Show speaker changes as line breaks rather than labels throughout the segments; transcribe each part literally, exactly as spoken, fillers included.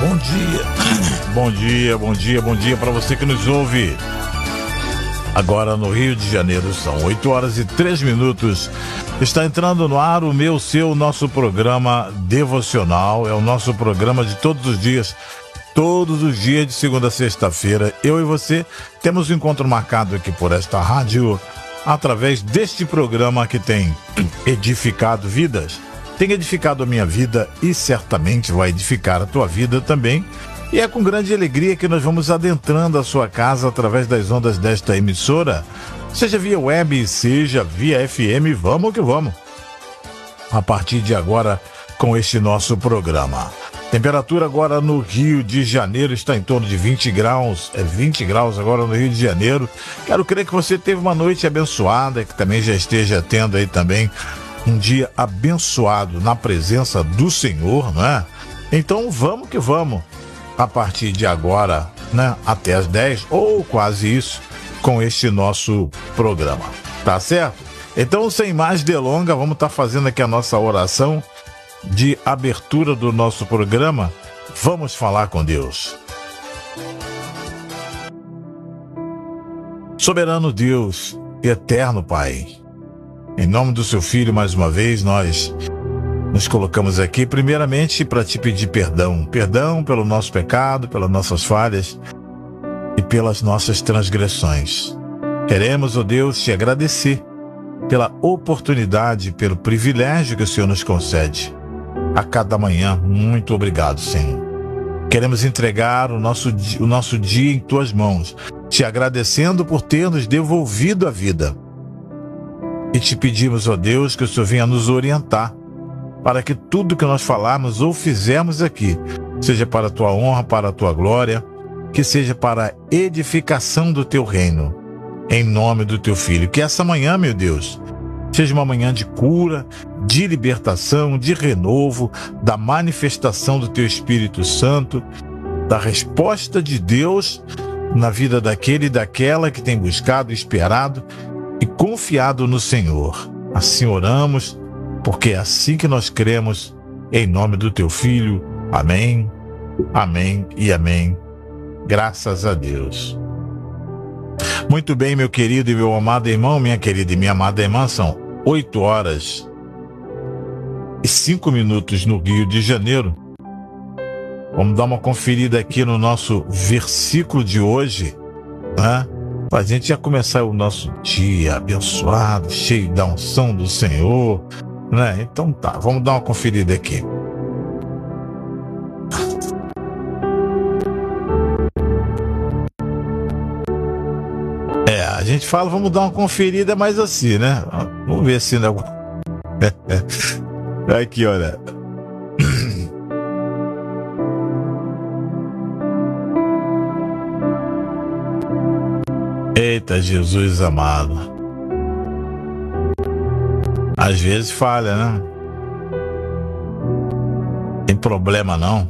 Bom dia, bom dia, bom dia, bom dia para você que nos ouve. Agora no Rio de Janeiro são oito horas e três minutos. Está entrando no ar o meu, seu, nosso programa devocional. É o nosso programa de todos os dias. Todos os dias, de segunda a sexta-feira, eu e você temos um encontro marcado aqui por esta rádio, através deste programa que tem edificado vidas. Tem edificado a minha vida e certamente vai edificar a tua vida também. E é com grande alegria que nós vamos adentrando a sua casa através das ondas desta emissora, seja via web, seja via F M, vamos que vamos. A partir de agora, com este nosso programa. Temperatura agora no Rio de Janeiro está em torno de vinte graus, é vinte graus agora no Rio de Janeiro. Quero crer que você teve uma noite abençoada, que também já esteja tendo aí também um dia abençoado na presença do Senhor, não é? Então vamos que vamos, a partir de agora, né, até as dez, ou quase isso, com este nosso programa, tá certo? Então, sem mais delongas, vamos estar fazendo aqui a nossa oração de abertura do nosso programa. Vamos falar com Deus. Soberano Deus, eterno Pai, em nome do seu Filho, mais uma vez, nós nos colocamos aqui, primeiramente, para te pedir perdão. Perdão pelo nosso pecado, pelas nossas falhas e pelas nossas transgressões. Queremos, ó Deus, te agradecer pela oportunidade, pelo privilégio que o Senhor nos concede a cada manhã. Muito obrigado, Senhor. Queremos entregar o nosso, o nosso dia em tuas mãos, te agradecendo por ter nos devolvido a vida. E te pedimos, ó Deus, que o Senhor venha nos orientar para que tudo que nós falarmos ou fizermos aqui seja para a tua honra, para a tua glória, que seja para a edificação do teu reino, em nome do teu Filho. Que essa manhã, meu Deus, seja uma manhã de cura, de libertação, de renovo, da manifestação do teu Espírito Santo, da resposta de Deus na vida daquele e daquela que tem buscado, esperado e confiado no Senhor. Assim oramos, porque é assim que nós cremos, em nome do teu Filho. Amém, amém e amém. Graças a Deus. Muito bem, meu querido e meu amado irmão, minha querida e minha amada irmã, são oito horas e cinco minutos no Rio de Janeiro. Vamos dar uma conferida aqui no nosso versículo de hoje, né? Para a gente já começar o nosso dia abençoado, cheio da unção do Senhor, né? Então tá, vamos dar uma conferida aqui. É, a gente fala, vamos dar uma conferida, mas assim, né? Vamos ver se não. Aqui, olha. Eita, Jesus amado. Às vezes falha, né? Tem problema não.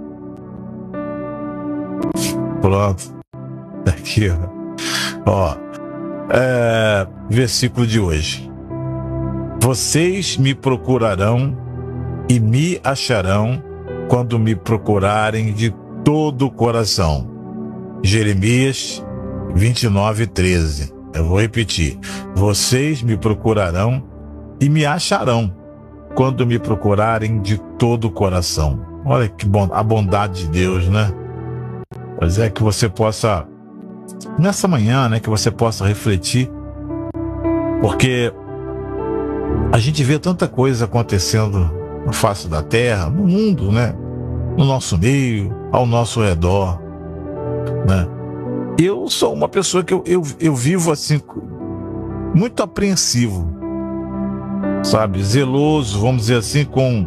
Pronto. Aqui, ó. Ó. É, versículo de hoje. Vocês me procurarão e me acharão quando me procurarem de todo o coração. Jeremias vinte e nove, treze. Eu vou repetir. Vocês me procurarão e me acharão quando me procurarem de todo o coração. Olha que bom, a bondade de Deus, né? Pois é, que você possa, nessa manhã, né, que você possa refletir, porque a gente vê tanta coisa acontecendo na face da terra, no mundo, né? No nosso meio, ao nosso redor, né? Eu sou uma pessoa que eu, eu, eu vivo assim, muito apreensivo, sabe? Zeloso, vamos dizer assim, com,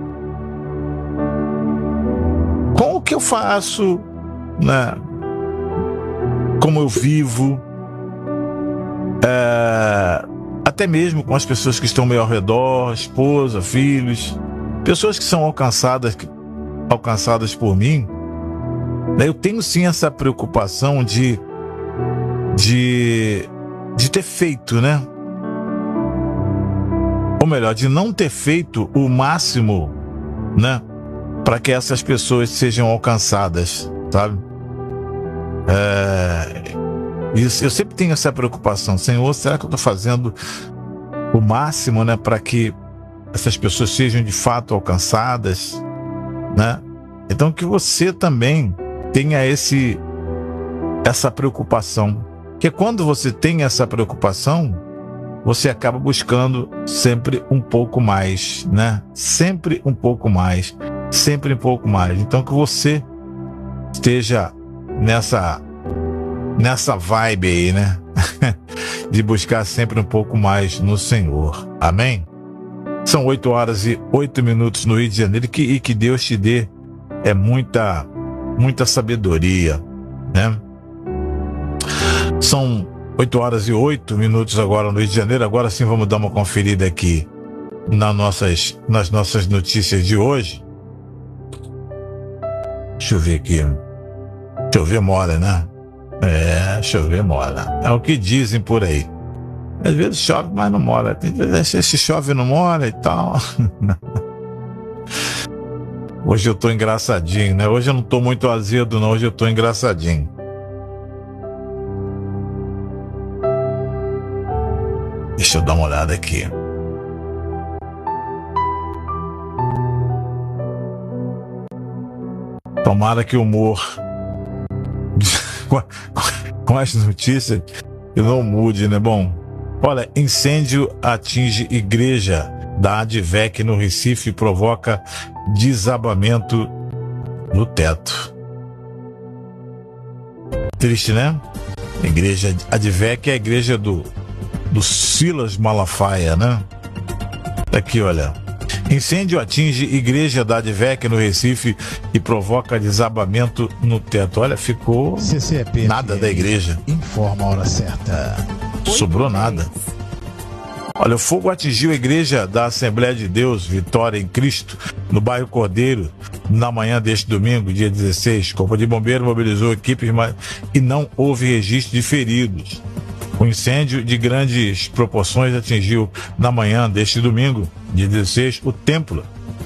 com o que eu faço, né? Como eu vivo, é, até mesmo com as pessoas que estão ao meu redor, esposa, filhos, pessoas que são alcançadas, alcançadas por mim. Eu tenho sim essa preocupação de, de, de ter feito, né? Ou melhor, de não ter feito o máximo, né? para que essas pessoas sejam alcançadas, sabe? É, isso, eu sempre tenho essa preocupação, Senhor, será que eu estou fazendo o máximo, né, para que essas pessoas sejam de fato alcançadas, né? Então que você também tenha esse, essa preocupação, porque quando você tem essa preocupação, você acaba buscando sempre um pouco mais, né? Sempre um pouco mais, sempre um pouco mais. Então que você esteja nessa, nessa vibe aí, né? De buscar sempre um pouco mais no Senhor. Amém? São oito horas e oito minutos no Rio de Janeiro e que, e que Deus te dê é muita, muita sabedoria, né? São oito horas e oito minutos agora no Rio de Janeiro. Agora sim vamos dar uma conferida aqui nas nossas, nas nossas notícias de hoje. Deixa eu ver aqui. Chover mora, né? É, chover mora. É o que dizem por aí. Às vezes chove, mas não mora. Tem vezes se chove não mora e tal. Hoje eu tô engraçadinho, né? Hoje eu não tô muito azedo, não. Hoje eu tô engraçadinho. Deixa eu dar uma olhada aqui. Tomara que o humor com as notícias não mude, né? Bom, olha, incêndio atinge igreja da Advec no Recife e provoca desabamento no teto. Triste, né? A igreja Advec é a igreja do, do Silas Malafaia, né? Aqui, olha. Incêndio atinge igreja da Advec no Recife e provoca desabamento no teto. Olha, ficou
C C P
nada da igreja.
Informa a hora certa.
Sobrou nada. Olha, o fogo atingiu a igreja da Assembleia de Deus, Vitória em Cristo, no bairro Cordeiro, na manhã deste domingo, dia dezesseis. O Corpo de Bombeiros mobilizou equipes mas... e não houve registro de feridos. O incêndio de grandes proporções atingiu na manhã deste domingo, dia dezesseis, o templo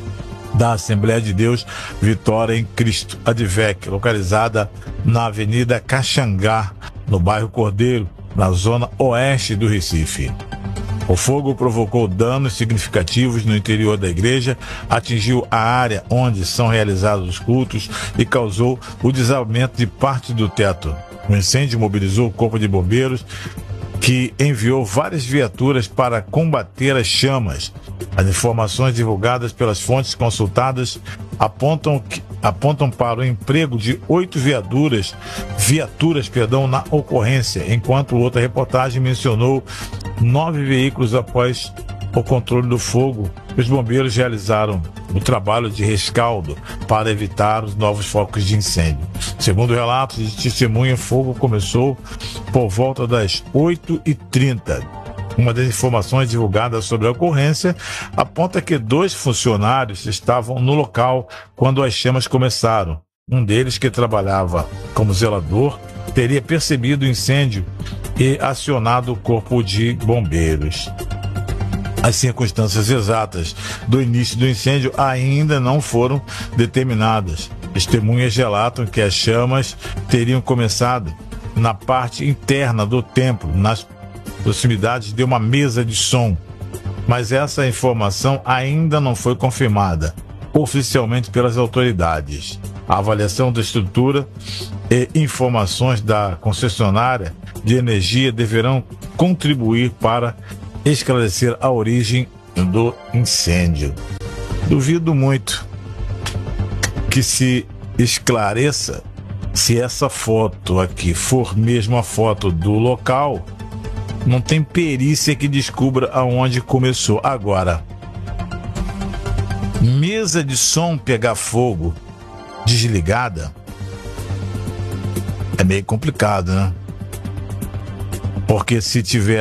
da Assembleia de Deus Vitória em Cristo, Advec, localizada na Avenida Caxangá, no bairro Cordeiro, na zona oeste do Recife. O fogo provocou danos significativos no interior da igreja, atingiu a área onde são realizados os cultos e causou o desabamento de parte do teto. O incêndio mobilizou o Corpo de Bombeiros, que enviou várias viaturas para combater as chamas. As informações divulgadas pelas fontes consultadas apontam, que, apontam para o emprego de oito viaturas, viaturas perdão, na ocorrência, enquanto outra reportagem mencionou nove veículos após o controle do fogo. Os bombeiros realizaram o trabalho de rescaldo para evitar os novos focos de incêndio. Segundo relatos de testemunha, o fogo começou por volta das oito e trinta. Uma das informações divulgadas sobre a ocorrência aponta que dois funcionários estavam no local quando as chamas começaram. Um deles, que trabalhava como zelador, teria percebido o incêndio e acionado o corpo de bombeiros. As circunstâncias exatas do início do incêndio ainda não foram determinadas. Testemunhas relatam que as chamas teriam começado na parte interna do templo, nas proximidades de uma mesa de som. Mas essa informação ainda não foi confirmada oficialmente pelas autoridades. A avaliação da estrutura e informações da concessionária de energia deverão contribuir para esclarecer a origem do incêndio. Duvido muito que se esclareça se essa foto aqui for mesmo a foto do local. Não tem perícia que descubra aonde começou. Agora, mesa de som pegar fogo desligada é meio complicado, né? Porque se tiver